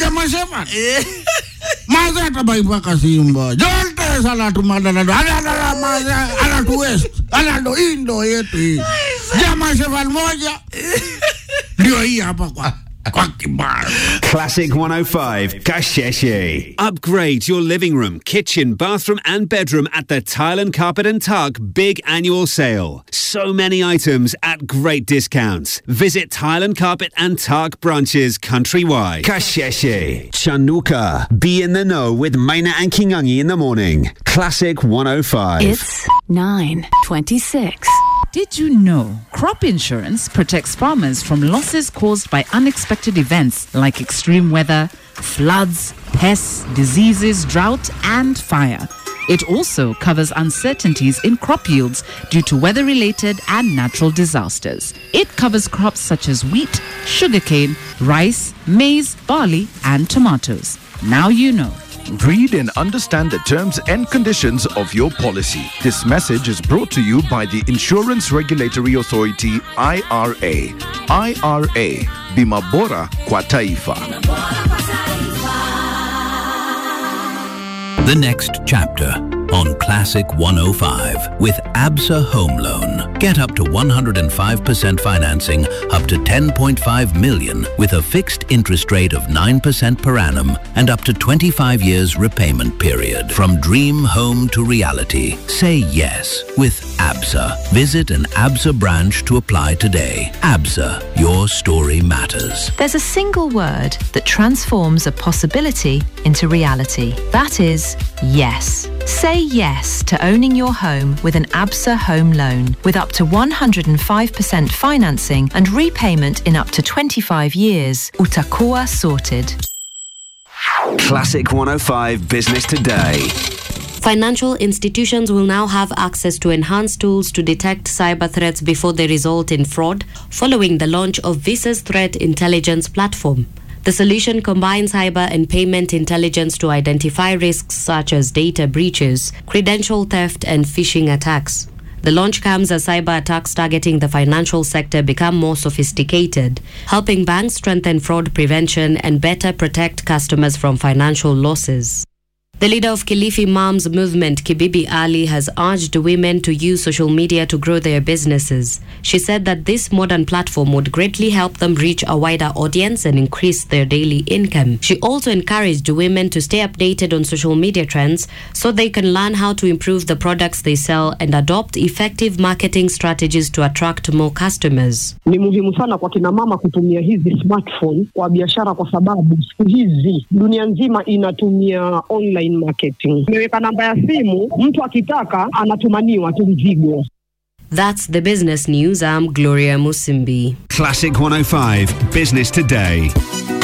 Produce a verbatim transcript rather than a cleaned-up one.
Jamaa sema. Maza tabaiba kasimba. Jonte salatu madana. Ala ala maza ala tu west. Ala do indo yetu hii. Jamaa sema moja. Ndio hii hapa kwa. Classic one oh five, Kasheshe. Upgrade your living room, kitchen, bathroom and bedroom at the Tile and Carpet and Tug Big Annual Sale. So many items at great discounts. Visit Tile and Carpet and Tug branches countrywide. Kasheshe. Chanuka. Be in the know with Maina and Kingangi in the morning. Classic one oh five. It's nine twenty-six. Did you know crop insurance protects farmers from losses caused by unexpected events like extreme weather, floods, pests, diseases, drought, and fire? It also covers uncertainties in crop yields due to weather-related and natural disasters. It covers crops such as wheat, sugarcane, rice, maize, barley, and tomatoes. Now you know. Read and understand the terms and conditions of your policy. This message is brought to you by the Insurance Regulatory Authority, I R A. I R A, Bima Bora kwa Taifa. The next chapter on Classic one oh five with Absa Home Loan. Get up to one hundred five percent financing up to ten point five million with a fixed interest rate of nine percent per annum and up to twenty-five years repayment period. From dream home to reality. Say yes with Absa. Visit an Absa branch to apply today. Absa, your story matters. There's a single word that transforms a possibility into reality. That is yes. Say yes to owning your home with an Absa home loan with up to one hundred five percent financing and repayment in up to twenty-five years. Utakuwa sorted. Classic one oh five Business Today. Financial institutions will now have access to enhanced tools to detect cyber threats before they result in fraud, following the launch of Visa's Threat Intelligence Platform. The solution combines cyber and payment intelligence to identify risks such as data breaches, credential theft, and phishing attacks. The launch comes as cyber attacks targeting the financial sector become more sophisticated, helping banks strengthen fraud prevention and better protect customers from financial losses. The leader of Kilifi Moms Movement, Kibibi Ali, has urged women to use social media to grow their businesses. She said that this modern platform would greatly help them reach a wider audience and increase their daily income. She also encouraged women to stay updated on social media trends so they can learn how to improve the products they sell and adopt effective marketing strategies to attract more customers. Ni muhimu sana kwa kina mama kutumia hizi smartphone kwa biashara kwa sababu siku hizi dunia nzima inatumia online marketing. Nimeweka namba ya simu, mtu akitaka anatumaniwa tu mzigo. That's the business news. I'm Gloria Musimbi. Classic one oh five Business Today.